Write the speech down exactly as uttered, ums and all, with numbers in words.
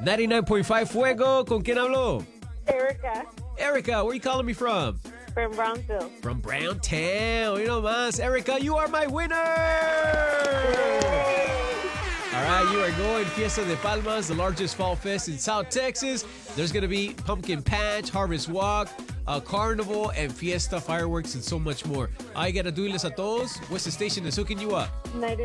ninety-nine point five Fuego. ¿Con quién hablo? Erica Erica, where are you calling me from? from Brownsville. From Browntown. You know más. Erica, you are my winner! All right, you are going Fiesta de Palmas, the largest fall fest in South Texas. There's going to be pumpkin patch, harvest walk, a carnival, and fiesta, fireworks, and so much more. All you got to do, a todos, what's the station that's hooking you up? ninety